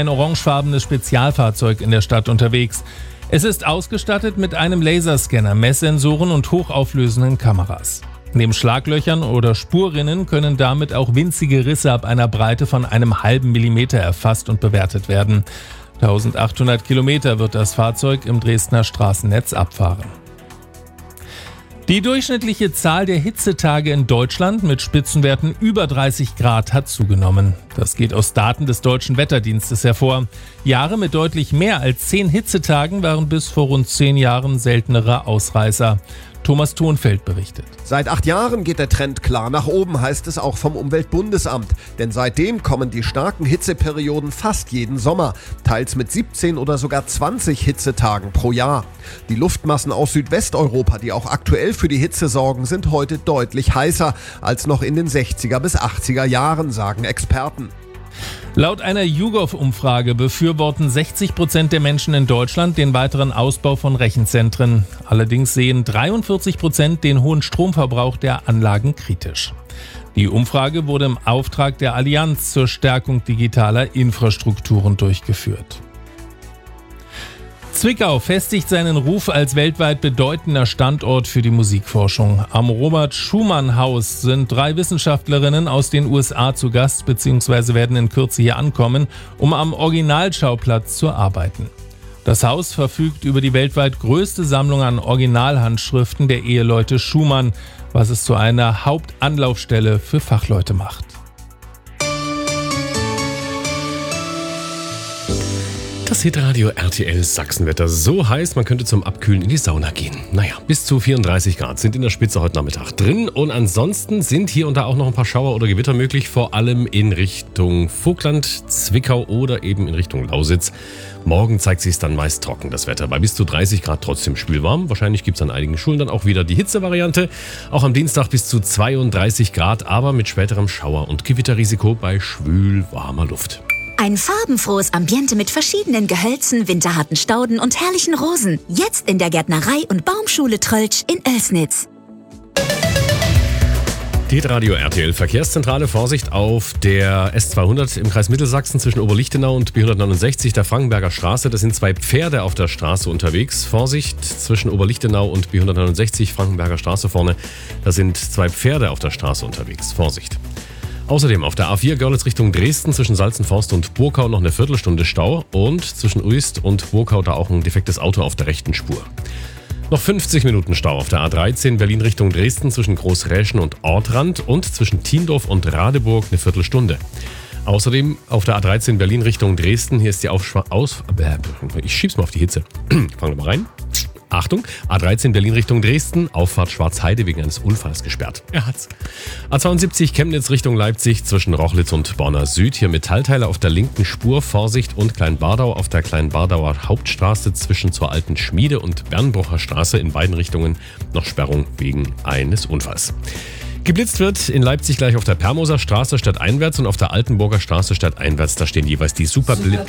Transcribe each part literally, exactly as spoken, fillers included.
Ein orangefarbenes Spezialfahrzeug in der Stadt unterwegs. Es ist ausgestattet mit einem Laserscanner, Messsensoren und hochauflösenden Kameras. Neben Schlaglöchern oder Spurrinnen können damit auch winzige Risse ab einer Breite von einem halben Millimeter erfasst und bewertet werden. eintausendachthundert Kilometer wird das Fahrzeug im Dresdner Straßennetz abfahren. Die durchschnittliche Zahl der Hitzetage in Deutschland mit Spitzenwerten über dreißig Grad hat zugenommen. Das geht aus Daten des Deutschen Wetterdienstes hervor. Jahre mit deutlich mehr als zehn Hitzetagen waren bis vor rund zehn Jahren seltenere Ausreißer. Thomas Thonfeld berichtet. Seit acht Jahren geht der Trend klar nach oben, heißt es auch vom Umweltbundesamt. Denn seitdem kommen die starken Hitzeperioden fast jeden Sommer, teils mit siebzehn oder sogar zwanzig Hitzetagen pro Jahr. Die Luftmassen aus Südwesteuropa, die auch aktuell für die Hitze sorgen, sind heute deutlich heißer als noch in den sechziger bis achtziger Jahren, sagen Experten. Laut einer YouGov-Umfrage befürworten sechzig Prozent der Menschen in Deutschland den weiteren Ausbau von Rechenzentren. Allerdings sehen dreiundvierzig Prozent den hohen Stromverbrauch der Anlagen kritisch. Die Umfrage wurde im Auftrag der Allianz zur Stärkung digitaler Infrastrukturen durchgeführt. Zwickau festigt seinen Ruf als weltweit bedeutender Standort für die Musikforschung. Am Robert-Schumann-Haus sind drei Wissenschaftlerinnen aus den U S A zu Gast bzw. werden in Kürze hier ankommen, um am Originalschauplatz zu arbeiten. Das Haus verfügt über die weltweit größte Sammlung an Originalhandschriften der Eheleute Schumann, was es zu einer Hauptanlaufstelle für Fachleute macht. Das Hitradio R T L Sachsenwetter. So heiß, man könnte zum Abkühlen in die Sauna gehen. Naja, bis zu vierunddreißig Grad sind in der Spitze heute Nachmittag drin. Und ansonsten sind hier und da auch noch ein paar Schauer oder Gewitter möglich. Vor allem in Richtung Vogtland, Zwickau oder eben in Richtung Lausitz. Morgen zeigt sich dann meist trocken, das Wetter. Bei bis zu dreißig Grad trotzdem spülwarm. Wahrscheinlich gibt es an einigen Schulen dann auch wieder die Hitzevariante. Auch am Dienstag bis zu zweiunddreißig Grad, aber mit späterem Schauer- und Gewitterrisiko bei schwül-warmer Luft. Ein farbenfrohes Ambiente mit verschiedenen Gehölzen, winterharten Stauden und herrlichen Rosen. Jetzt in der Gärtnerei- und Baumschule Tröltsch in Oelsnitz. Die Radio R T L Verkehrszentrale, Vorsicht auf der S zweihundert im Kreis Mittelsachsen zwischen Oberlichtenau und B hundertneunundsechzig, der Frankenberger Straße. Das sind zwei Pferde auf der Straße unterwegs. Vorsicht zwischen Oberlichtenau und B hundertneunundsechzig, Frankenberger Straße vorne. Da sind zwei Pferde auf der Straße unterwegs. Vorsicht. Außerdem auf der A vier Görlitz Richtung Dresden zwischen Salzenforst und Burkau noch eine Viertelstunde Stau und zwischen Uist und Burkau da auch ein defektes Auto auf der rechten Spur. Noch fünfzig Minuten Stau auf der A dreizehn Berlin Richtung Dresden zwischen Großräschen und Ortrand und zwischen Tiendorf und Radeburg eine Viertelstunde. Außerdem auf der A dreizehn Berlin Richtung Dresden, hier ist die Aufschwa- Aus... Ich schieb's mal auf die Hitze. Fangen wir mal rein. Achtung, A dreizehn Berlin Richtung Dresden, Auffahrt Schwarzheide wegen eines Unfalls gesperrt. Er hat's. A zweiundsiebzig Chemnitz Richtung Leipzig zwischen Rochlitz und Borna Süd, hier Metallteile auf der linken Spur, Vorsicht, und Kleinbardau auf der Kleinbardauer Hauptstraße zwischen zur Alten Schmiede und Bernbrucher Straße in beiden Richtungen noch Sperrung wegen eines Unfalls. Geblitzt wird in Leipzig gleich auf der Permoser Straße stadteinwärts und auf der Altenburger Straße stadteinwärts, da stehen jeweils die Superblitzer.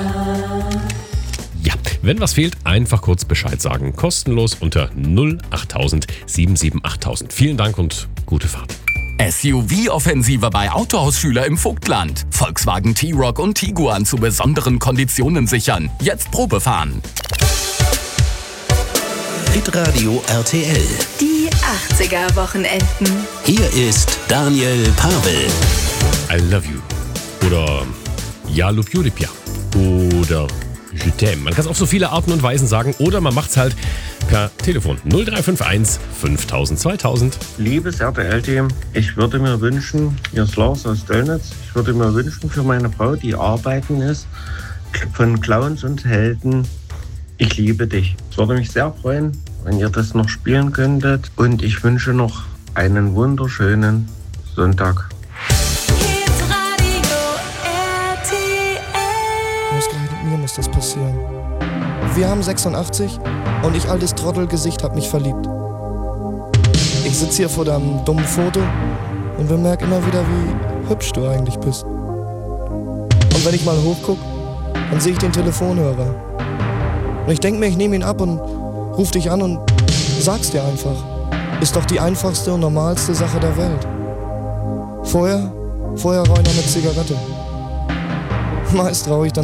Ja, wenn was fehlt, einfach kurz Bescheid sagen. Kostenlos unter null achttausend sieben sieben achttausend. Vielen Dank und gute Fahrt. S U V-Offensive bei Autohausschüler im Vogtland. Volkswagen T-Roc und Tiguan zu besonderen Konditionen sichern. Jetzt Probe fahren. Hitradio R T L. Die achtziger-Wochenenden. Hier ist Daniel Pavel. I love you. Oder Ja, love you, Lipja. Oder Je t'aime. Man kann es auf so viele Arten und Weisen sagen oder man macht es halt per Telefon null drei fünf eins fünftausend zweitausend. Liebes R T L-Team, ich würde mir wünschen, hier ist Lars aus Döllnitz, ich würde mir wünschen für meine Frau, die arbeiten ist, von Clowns und Helden, ich liebe dich. Es würde mich sehr freuen, wenn ihr das noch spielen könntet und ich wünsche noch einen wunderschönen Sonntag. Mir muss das passieren. Wir haben sechsundachtzig und ich altes Trottelgesicht hab mich verliebt. Ich sitz hier vor deinem dummen Foto und bemerk immer wieder, wie hübsch du eigentlich bist. Und wenn ich mal hochguck, dann sehe ich den Telefonhörer. Und ich denk mir, ich nehme ihn ab und ruf dich an und sag's dir einfach. Ist doch die einfachste und normalste Sache der Welt. Vorher, vorher rauch ich noch eine Zigarette. Meist rauch ich dann